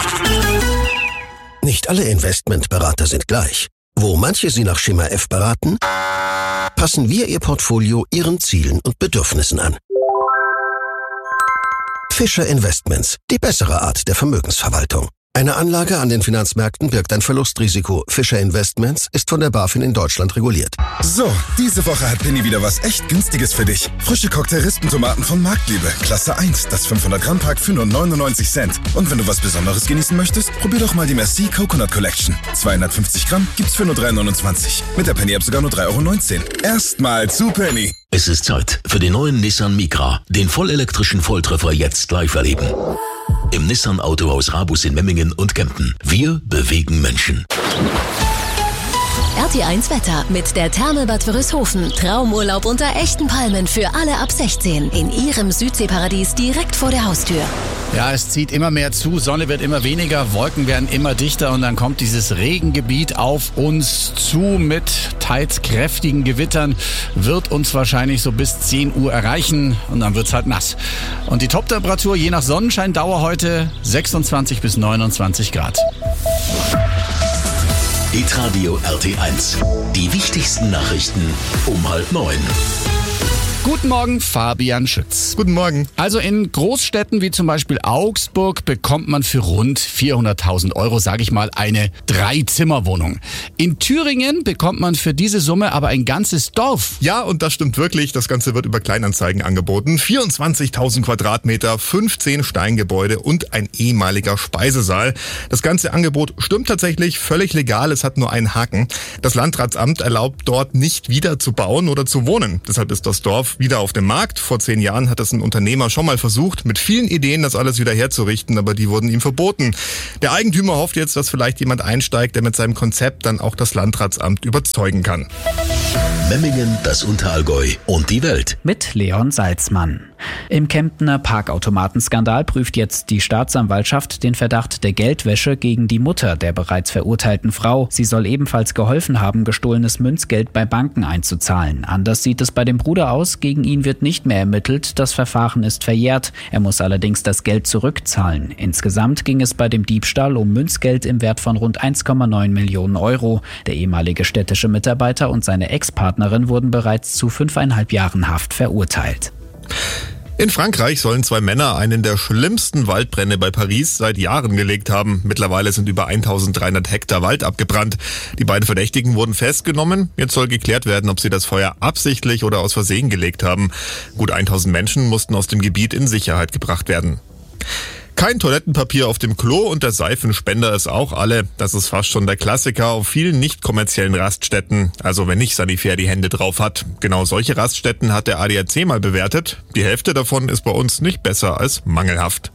Nicht alle Investmentberater sind gleich. Wo manche Sie nach Schema F beraten, passen wir Ihr Portfolio Ihren Zielen und Bedürfnissen an. Fischer Investments, die bessere Art der Vermögensverwaltung. Eine Anlage an den Finanzmärkten birgt ein Verlustrisiko. Fischer Investments ist von der BaFin in Deutschland reguliert. So, diese Woche hat Penny wieder was echt Günstiges für dich. Frische Cocktail-Rispentomaten von Marktliebe. Klasse 1, das 500-Gramm-Pack für nur 99 Cent. Und wenn du was Besonderes genießen möchtest, probier doch mal die Merci Coconut Collection. 250 Gramm gibt's für nur 3,29. Mit der Penny-App sogar nur 3,19 €. Erstmal zu Penny. Es ist Zeit für den neuen Nissan Micra, den vollelektrischen Volltreffer jetzt live erleben. Im Nissan Autohaus Rabus in Memmingen und Kempten. Wir bewegen Menschen. RT1 Wetter mit der Therme Bad Wörishofen. Traumurlaub unter echten Palmen für alle ab 16 in Ihrem Südseeparadies direkt vor der Haustür. Ja, es zieht immer mehr zu, Sonne wird immer weniger, Wolken werden immer dichter und dann kommt dieses Regengebiet auf uns zu mit teils kräftigen Gewittern, wird uns wahrscheinlich so bis 10 Uhr erreichen und dann wird's halt nass. Und die Toptemperatur je nach Sonnenscheindauer heute 26 bis 29 Grad. Hitradio RT1. Die wichtigsten Nachrichten um 8:30. Guten Morgen, Fabian Schütz. Guten Morgen. Also in Großstädten wie zum Beispiel Augsburg bekommt man für rund 400.000 €, sage ich mal, eine 3-Zimmer-Wohnung. In Thüringen bekommt man für diese Summe aber ein ganzes Dorf. Ja, und das stimmt wirklich. Das Ganze wird über Kleinanzeigen angeboten. 24.000 Quadratmeter, 15 Steingebäude und ein ehemaliger Speisesaal. Das ganze Angebot stimmt tatsächlich, völlig legal. Es hat nur einen Haken. Das Landratsamt erlaubt dort nicht wieder zu bauen oder zu wohnen. Deshalb ist das Dorf wieder auf dem Markt. Vor 10 Jahren hat es ein Unternehmer schon mal versucht, mit vielen Ideen das alles wieder herzurichten, aber die wurden ihm verboten. Der Eigentümer hofft jetzt, dass vielleicht jemand einsteigt, der mit seinem Konzept dann auch das Landratsamt überzeugen kann. Memmingen, das Unterallgäu und die Welt. Mit Leon Salzmann. Im Kemptener Parkautomatenskandal prüft jetzt die Staatsanwaltschaft den Verdacht der Geldwäsche gegen die Mutter der bereits verurteilten Frau. Sie soll ebenfalls geholfen haben, gestohlenes Münzgeld bei Banken einzuzahlen. Anders sieht es bei dem Bruder aus. Gegen ihn wird nicht mehr ermittelt. Das Verfahren ist verjährt. Er muss allerdings das Geld zurückzahlen. Insgesamt ging es bei dem Diebstahl um Münzgeld im Wert von rund 1,9 Millionen €. Der ehemalige städtische Mitarbeiter und seine Ex-Partnerin wurden bereits zu 5,5 Jahren Haft verurteilt. In Frankreich sollen 2 Männer einen der schlimmsten Waldbrände bei Paris seit Jahren gelegt haben. Mittlerweile sind über 1.300 Hektar Wald abgebrannt. Die beiden Verdächtigen wurden festgenommen. Jetzt soll geklärt werden, ob sie das Feuer absichtlich oder aus Versehen gelegt haben. Gut 1.000 Menschen mussten aus dem Gebiet in Sicherheit gebracht werden. Kein Toilettenpapier auf dem Klo und der Seifenspender ist auch alle. Das ist fast schon der Klassiker auf vielen nicht kommerziellen Raststätten. Also wenn nicht Sanifair die Hände drauf hat. Genau solche Raststätten hat der ADAC mal bewertet. Die Hälfte davon ist bei uns nicht besser als mangelhaft.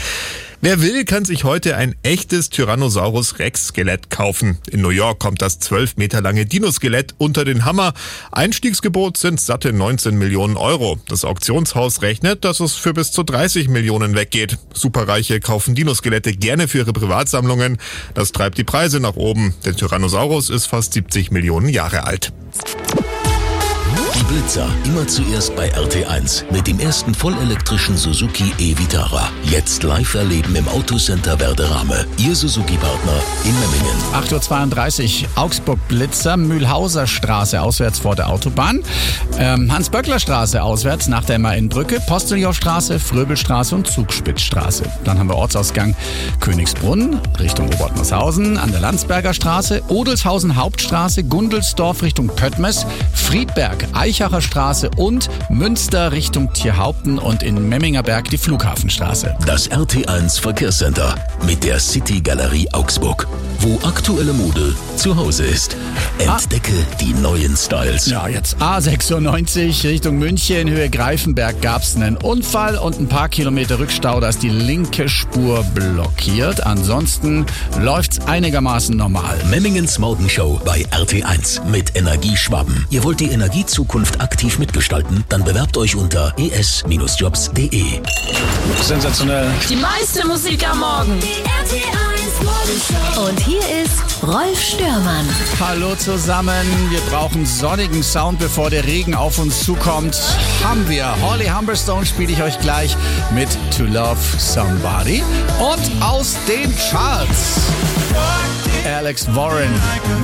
Wer will, kann sich heute ein echtes Tyrannosaurus Rex Skelett kaufen. In New York kommt das 12 Meter lange Dino-Skelett unter den Hammer. Einstiegsgebot sind satte 19 Millionen €. Das Auktionshaus rechnet, dass es für bis zu 30 Millionen weggeht. Superreiche kaufen Dino-Skelette gerne für ihre Privatsammlungen. Das treibt die Preise nach oben. Der Tyrannosaurus ist fast 70 Millionen Jahre alt. Die Blitzer immer zuerst bei RT1 mit dem ersten vollelektrischen Suzuki e-Vitara. Jetzt live erleben im Autocenter Werderame. Ihr Suzuki-Partner in Memmingen. 8:32 Uhr, Augsburg Blitzer, Mühlhauser Straße auswärts vor der Autobahn, Hans-Böckler-Straße auswärts nach der Marienbrücke, Posteljaustraße, Fröbelstraße und Zugspitzstraße. Dann haben wir Ortsausgang Königsbrunn Richtung Obertmershausen an der Landsberger Straße, Odelshausen Hauptstraße, Gundelsdorf Richtung Pöttmes, Friedberg, Eichacher Straße und Münster Richtung Tierhaupten und in Memmingerberg die Flughafenstraße. Das RT1 Verkehrscenter mit der City Galerie Augsburg, wo aktuelle Mode zu Hause ist. Entdecke die neuen Styles. Ja, jetzt A96 Richtung München, Höhe Greifenberg gab's einen Unfall und ein paar Kilometer Rückstau, da ist die linke Spur blockiert. Ansonsten läuft's einigermaßen normal. Memmingens Morgenshow bei RT1 mit Energieschwaben. Ihr wollt die Energiezukunft aktiv mitgestalten? Dann bewerbt euch unter es-jobs.de. Sensationell. Die meiste Musik am Morgen. Die RT1 Und hier ist Rolf Störmann. Hallo zusammen, wir brauchen sonnigen Sound, bevor der Regen auf uns zukommt. Haben wir. Holly Humberstone spiele ich euch gleich mit To Love Somebody. Und aus den Charts Alex Warren